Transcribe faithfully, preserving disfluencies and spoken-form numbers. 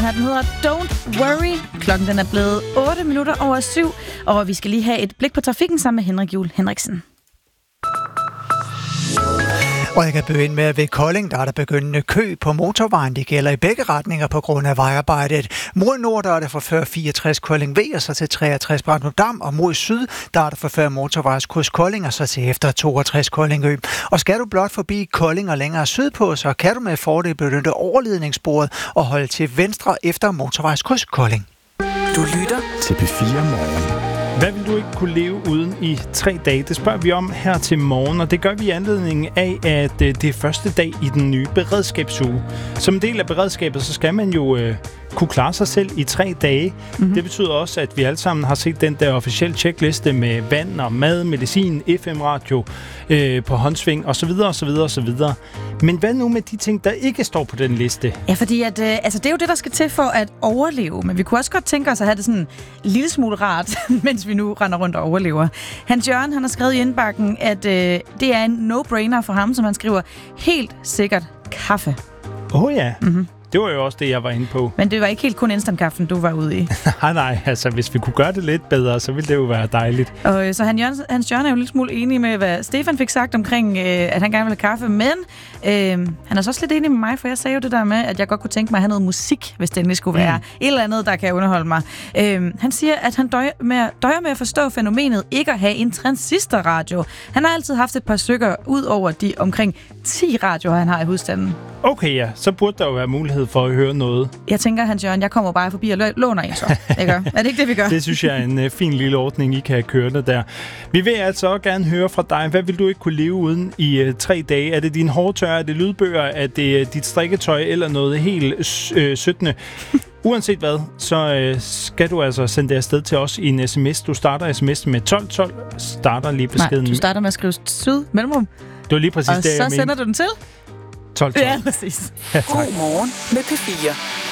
her, den hedder Don't Worry. Klokken den er blevet otte minutter over syv, og vi skal lige have et blik på trafikken sammen med Henrik Juhl Henriksen. Og jeg kan begynde med, at ved Kolding, der er der begyndende kø på motorvejen. Det gælder i begge retninger på grund af vejarbejdet. Mod nord, der er det fra før fireogtres Kolding V, og så til treogtres Brandnodam. Og mod syd, der er det fra før motorvejskryds Kolding, og så til efter toogtres Koldingø. Og skal du blot forbi Kolding og længere sydpå, så kan du med fordel benytte overledningssporet og holde til venstre efter motorvejskryds Kolding. Du lytter til P fire Morgen. Hvad vil du ikke kunne leve uden i tre dage? Det spørger vi om her til morgen, og det gør vi i anledning af, at det er første dag i den nye beredskabsuge. Som en del af beredskabet, så skal man jo øh, kunne klare sig selv i tre dage. Mm-hmm. Det betyder også, at vi alle sammen har set den der officielle checkliste med vand og mad, medicin, F M-radio øh, på håndsving osv. osv. osv. Men hvad nu med de ting, der ikke står på den liste? Ja, fordi at, øh, altså, det er jo det, der skal til for at overleve. Men vi kunne også godt tænke os at have det sådan en lille smule rart, mens vi nu render rundt og overlever. Hans Jørgen, han har skrevet i indbakken, at øh, det er en no-brainer for ham, som han skriver, helt sikkert kaffe. Åh oh, ja. Mm-hmm. Det var jo også det, jeg var inde på. Men det var ikke helt kun instantkaffen, du var ude i. nej, nej. Altså, hvis vi kunne gøre det lidt bedre, så ville det jo være dejligt. Og så han Jørgen, Hans Jørgen er jo lidt smule enig med, hvad Stefan fik sagt omkring, øh, at han gerne vil have kaffe. Men øh, han er så også lidt enig med mig, for jeg sagde jo det der med, at jeg godt kunne tænke mig at have noget musik, hvis det endelig skulle være mm. et eller andet, der kan underholde mig. Øh, han siger, at han døjer med, døjer med at forstå fænomenet ikke at have en transistorradio. Han har altid haft et par stykker ud over de omkring ti radioer, han har i husstanden. Okay, ja. Så burde der jo være mulighed for at høre noget. Jeg tænker, Hans Jørgen, jeg kommer bare forbi og låner en så. Ikke? Er det ikke det, vi gør? Det synes jeg er en uh, fin lille ordning, I kan køre det der. Vi vil altså gerne høre fra dig. Hvad vil du ikke kunne leve uden i uh, tre dage? Er det din hårtørre? Er det lydbøger? Er det uh, dit strikketøj? Eller noget helt uh, syttende? Uanset hvad, så uh, skal du altså sende det afsted til os i en sms. Du starter sms med tolv tolv. Starter lige beskeden. Nej, du starter med at skrive syd mellemrum. Det var lige præcis og det, jeg så sender du den til? tolv tolv. Ja, præcis. Ja, God morgen med P fire.